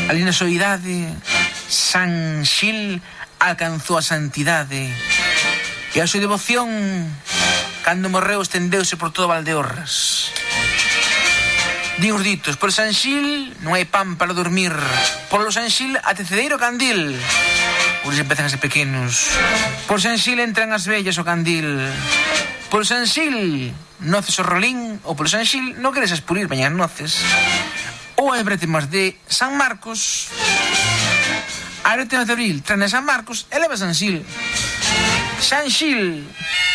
Ali na soidade, San Xil alcanzou a santidade e a súa devoción, cando morreu, estendeuse por todo Valdeorras. Din os ditos: por San Xil non hai pan para dormir, polo San Xil atecedeiro candil. Por iso empezan a ser pequenos. Por San Xil entran as vellas o candil. Por San Xil noces o rolín, ou por San Xil non queres espulir bañas noces. Ou as brétemas de San Marcos, a brétemas de abril traen a San Marcos e leva San Xil. San Xil